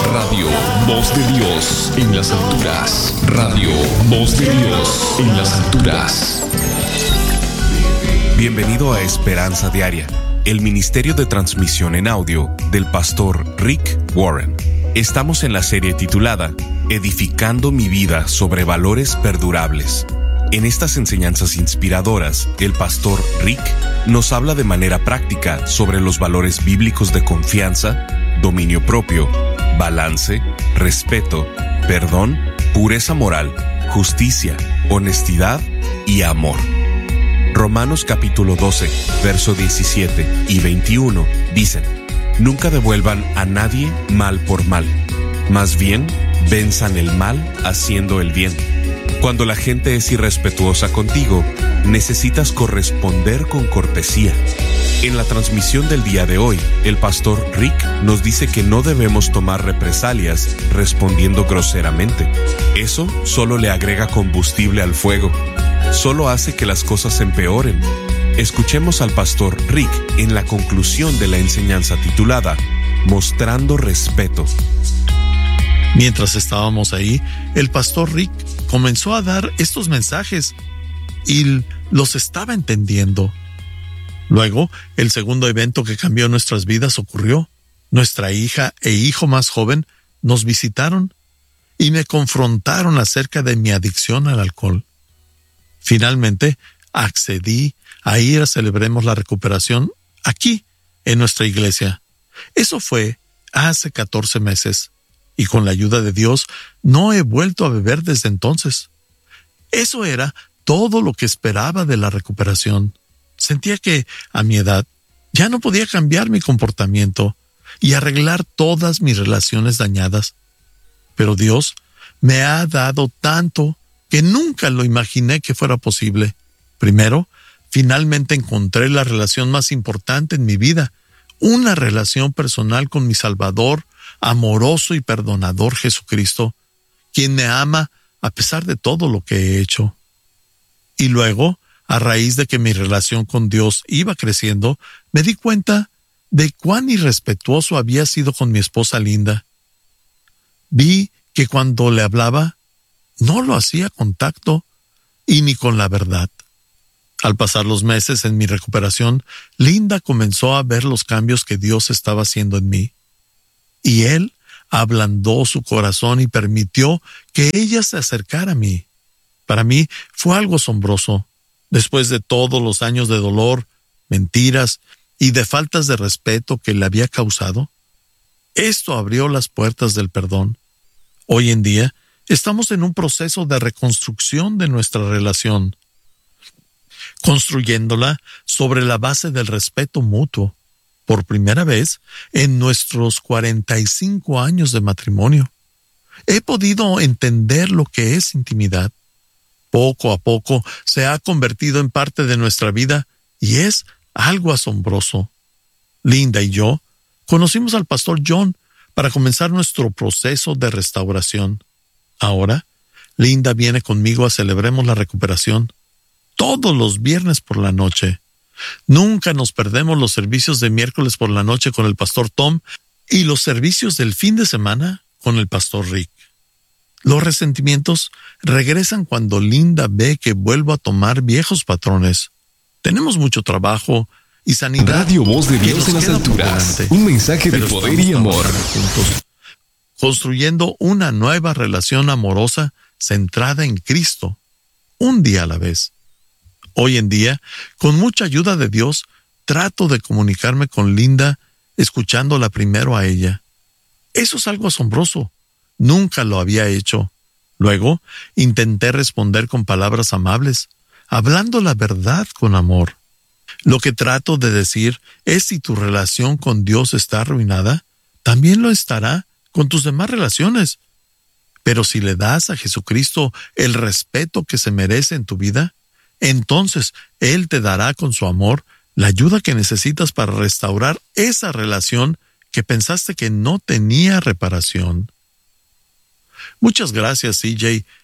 Radio Voz de Dios en las alturas. Radio Voz de Dios en las alturas. Bienvenido a Esperanza Diaria, el ministerio de transmisión en audio del pastor Rick Warren. Estamos en la serie titulada Edificando mi vida sobre valores perdurables. En estas enseñanzas inspiradoras, el pastor Rick nos habla de manera práctica sobre los valores bíblicos de confianza, dominio propio, balance, respeto, perdón, pureza moral, justicia, honestidad y amor. Romanos capítulo 12, verso 17 y 21 dicen: Nunca devuelvan a nadie mal por mal, más bien venzan el mal haciendo el bien. Cuando la gente es irrespetuosa contigo, necesitas corresponder con cortesía. En la transmisión del día de hoy, el pastor Rick nos dice que no debemos tomar represalias respondiendo groseramente. Eso solo le agrega combustible al fuego. Solo hace que las cosas empeoren. Escuchemos al pastor Rick en la conclusión de la enseñanza titulada Mostrando Respeto. Mientras estábamos ahí, el pastor Rick comenzó a dar estos mensajes y los estaba entendiendo. Luego, el segundo evento que cambió nuestras vidas ocurrió. Nuestra hija e hijo más joven nos visitaron y me confrontaron acerca de mi adicción al alcohol. Finalmente, accedí a ir a Celebremos la Recuperación aquí, en nuestra iglesia. Eso fue hace 14 meses. Y con la ayuda de Dios, no he vuelto a beber desde entonces. Eso era todo lo que esperaba de la recuperación. Sentía que, a mi edad, ya no podía cambiar mi comportamiento y arreglar todas mis relaciones dañadas. Pero Dios me ha dado tanto que nunca lo imaginé que fuera posible. Primero, finalmente encontré la relación más importante en mi vida, una relación personal con mi Salvador, amoroso y perdonador Jesucristo, quien me ama a pesar de todo lo que he hecho. Y luego, a raíz de que mi relación con Dios iba creciendo, me di cuenta de cuán irrespetuoso había sido con mi esposa Linda. Vi que cuando le hablaba, no lo hacía con tacto y ni con la verdad. Al pasar los meses en mi recuperación, Linda comenzó a ver los cambios que Dios estaba haciendo en mí. Y Él ablandó su corazón y permitió que ella se acercara a mí. Para mí fue algo asombroso. Después de todos los años de dolor, mentiras y de faltas de respeto que le había causado, esto abrió las puertas del perdón. Hoy en día, estamos en un proceso de reconstrucción de nuestra relación, construyéndola sobre la base del respeto mutuo. Por primera vez en nuestros 45 años de matrimonio, he podido entender lo que es intimidad. Poco a poco se ha convertido en parte de nuestra vida y es algo asombroso. Linda y yo conocimos al pastor John para comenzar nuestro proceso de restauración. Ahora, Linda viene conmigo a Celebremos la Recuperación todos los viernes por la noche. Nunca nos perdemos los servicios de miércoles por la noche con el pastor Tom y los servicios del fin de semana con el pastor Rick. Los resentimientos regresan cuando Linda ve que vuelvo a tomar viejos patrones. Tenemos mucho trabajo y sanidad. Radio Voz de Dios en las alturas. Un mensaje de poder y amor. Juntos, construyendo una nueva relación amorosa centrada en Cristo, un día a la vez. Hoy en día, con mucha ayuda de Dios, trato de comunicarme con Linda, escuchándola primero a ella. Eso es algo asombroso. Nunca lo había hecho. Luego, intenté responder con palabras amables, hablando la verdad con amor. Lo que trato de decir es: si tu relación con Dios está arruinada, también lo estará con tus demás relaciones. Pero si le das a Jesucristo el respeto que se merece en tu vida, entonces Él te dará con su amor la ayuda que necesitas para restaurar esa relación que pensaste que no tenía reparación. Muchas gracias, CJ,